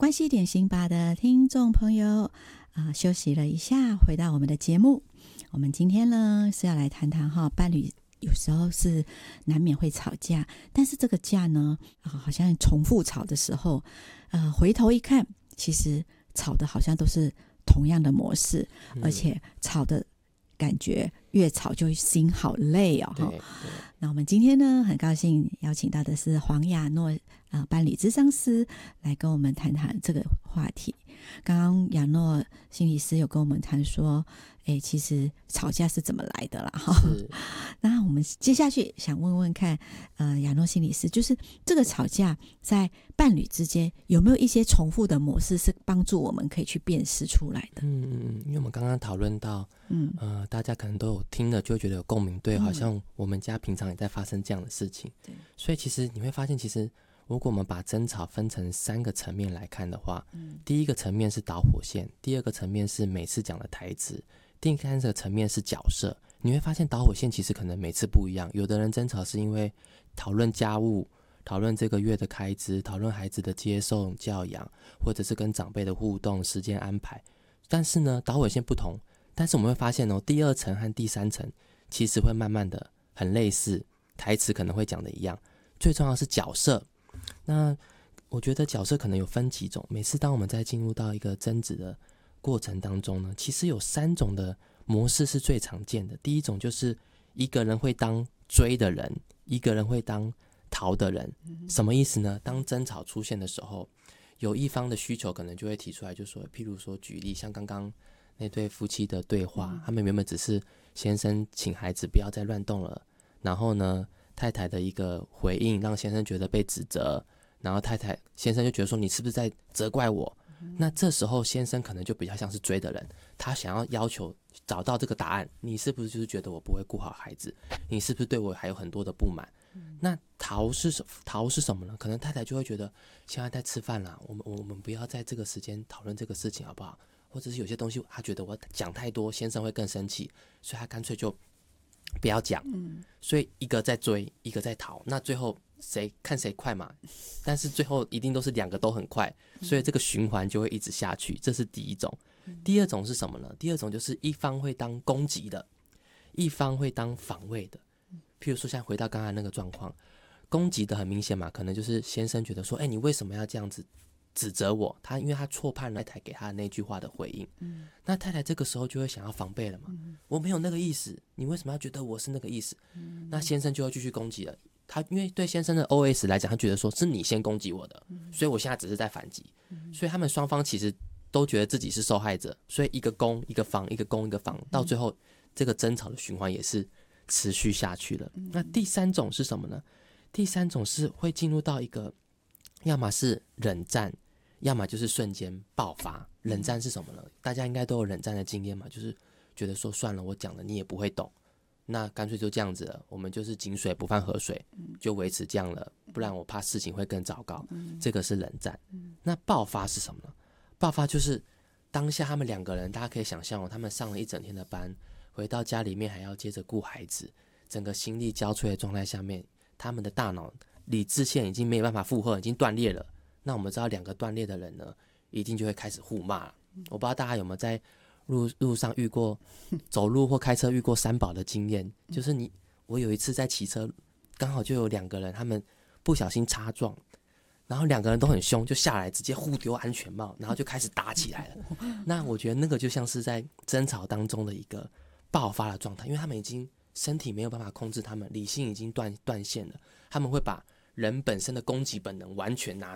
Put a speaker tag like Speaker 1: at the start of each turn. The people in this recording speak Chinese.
Speaker 1: 关系点心吧的听众朋友休息了一下，回到我们的节目。我们今天呢是要来谈谈伴侣有时候是难免会吵架，但是这个架呢好像重复吵的时候回头一看，其实吵的好像都是同样的模式，而且吵的感觉越吵就心好累哦。
Speaker 2: 对，
Speaker 1: 那我们今天呢很高兴邀请到的是黄雅诺伴侣咨商师来跟我们谈谈这个话题。刚刚雅诺心理师有跟我们谈说其实吵架是怎么来的啦。那我们接下去想问问看雅诺心理师，就是这个吵架在伴侣之间有没有一些重复的模式是帮助我们可以去辨识出来的？
Speaker 2: 因为我们刚刚讨论到大家可能都有听了就会觉得有共鸣，对，好像我们家平常也在发生这样的事情。对，所以其实你会发现，其实如果我们把争吵分成3个层面来看的话，第一个层面是导火线，第二个层面是每次讲的台词，第三个层面是角色。你会发现导火线其实可能每次不一样，有的人争吵是因为讨论家务，讨论这个月的开支，讨论孩子的接送教养，或者是跟长辈的互动时间安排，但是呢导火线不同，但是我们会发现第2层和第3层其实会慢慢的很类似，台词可能会讲的一样，最重要的是角色。那我觉得角色可能有分几种，每次当我们在进入到一个争执的过程当中呢，其实有3种的模式是最常见的。第一种就是一个人会当追的人，一个人会当逃的人。什么意思呢？当争吵出现的时候，有一方的需求可能就会提出来，就说譬如说举例，像刚刚那对夫妻的对话，他们原本只是先生请孩子不要再乱动了，然后呢太太的一个回应让先生觉得被指责，然后先生就觉得说你是不是在责怪我。那这时候先生可能就比较像是追的人，他想要求找到这个答案，你是不是就是觉得我不会顾好孩子，你是不是对我还有很多的不满。那逃是什么呢？可能太太就会觉得现在在吃饭啦，我们不要在这个时间讨论这个事情好不好，或者是有些东西他觉得我讲太多先生会更生气，所以他干脆就不要讲。所以一个在追一个在逃，那最后看谁快嘛，但是最后一定都是2个都很快，所以这个循环就会一直下去。这是第一种。第二种是什么呢？第二种就是一方会当攻击的，一方会当防卫的。譬如说像回到刚才那个状况，攻击的很明显嘛，可能就是先生觉得说你为什么要这样子指责我，因为他错判了太太给他的那句话的回应。那太太这个时候就会想要防备了嘛，我没有那个意思，你为什么要觉得我是那个意思？那先生就会继续攻击了。他因为对先生的 OS 来讲，他觉得说是你先攻击我的，所以我现在只是在反击。所以他们双方其实都觉得自己是受害者，所以一个攻一个防，一个攻一个防，到最后这个争吵的循环也是持续下去了。那第3种是什么呢？第3种是会进入到一个要么是冷战，要么就是瞬间爆发。冷战是什么呢？大家应该都有冷战的经验嘛，就是觉得说算了，我讲了你也不会懂，那干脆就这样子了，我们就是井水不犯河水，就维持这样了，不然我怕事情会更糟糕。这个是冷战。那爆发是什么呢？爆发就是当下他们2个人，大家可以想象他们上了一整天的班，回到家里面还要接着顾孩子，整个心力交瘁的状态下面，他们的大脑理智线已经没有办法负荷，已经断裂了。那我们知道2个断裂的人呢，一定就会开始互骂了。我不知道大家有没有在路上遇过走路或开车遇过三宝的经验，就是我有一次在骑车，刚好就有2个人他们不小心擦撞，然后2个人都很凶，就下来直接互丢安全帽，然后就开始打起来了。那我觉得那个就像是在争吵当中的一个爆发的状态，因为他们已经身体没有办法控制他们，理性已经断线了，他们会把人本身的攻击本能完全拿